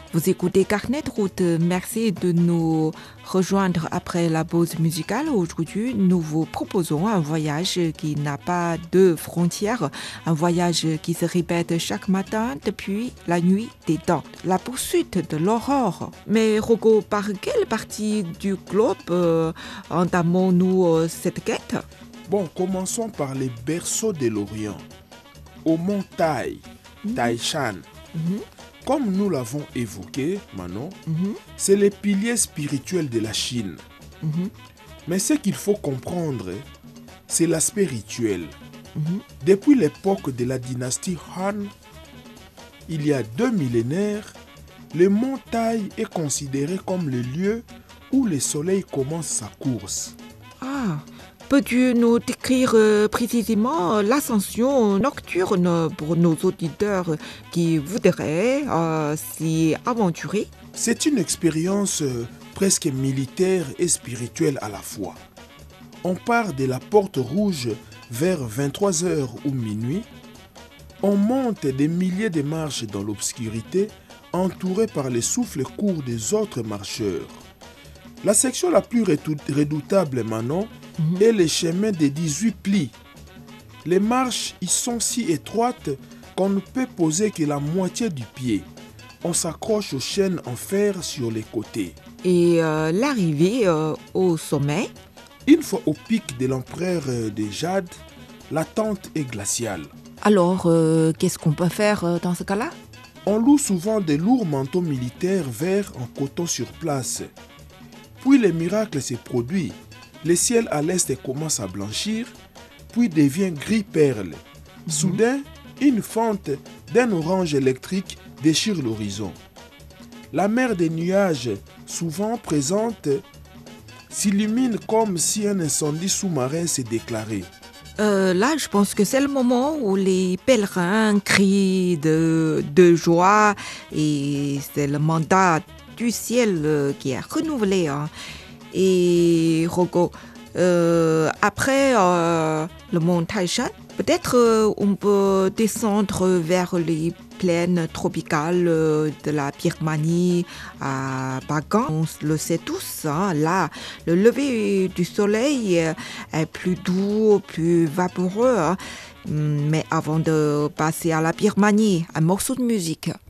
Vous écoutez Carnet de route. Merci de nous rejoindre après la pause musicale. Aujourd'hui, nous vous proposons un voyage qui n'a pas de frontières, un voyage qui se répète chaque matin depuis la nuit des temps. La poursuite de l'aurore. Mais Rocco, par quelle partie du globe entamons-nous cette quête? Bon, commençons par les berceaux de l'Orient, au mont Tai, Taishan. Comme nous l'avons évoqué, Manon, c'est les piliers spirituels de la Chine. Mais ce qu'il faut comprendre, c'est l'aspect rituel. Depuis l'époque de la dynastie Han, il y a 2 millénaires, le mont Tai est considéré comme le lieu où le soleil commence sa course. Ah, peux-tu nous décrire précisément l'ascension nocturne pour nos auditeurs qui voudraient s'y aventurer? C'est une expérience presque militaire et spirituelle à la fois. On part de la porte rouge vers 23h ou minuit. On monte des milliers de marches dans l'obscurité, entourés par les souffles courts des autres marcheurs. La section la plus redoutable, Manon, est le chemin des 18 plis. Les marches y sont si étroites qu'on ne peut poser que la moitié du pied. On s'accroche aux chaînes en fer sur les côtés. Et l'arrivée au sommet? Une fois au pic de l'empereur de Jade, l'attente est glaciale. Alors, qu'est-ce qu'on peut faire dans ce cas-là? On loue souvent de lourds manteaux militaires verts en coton sur place. Puis le miracle se produit. Le ciel à l'est commence à blanchir, puis devient gris perle. Soudain, une fente d'un orange électrique déchire l'horizon. La mer des nuages, souvent présente, s'illumine comme si un incendie sous-marin s'est déclaré. Là, je pense que c'est le moment où les pèlerins crient de joie et c'est le mandat du ciel qui est renouvelé. Et Rocco, après le mont Taishan, peut-être on peut descendre vers les plaines tropicales de la Birmanie à Bagan. On le sait tous, là, le lever du soleil est plus doux, plus vaporeux. Mais avant de passer à la Birmanie, un morceau de musique.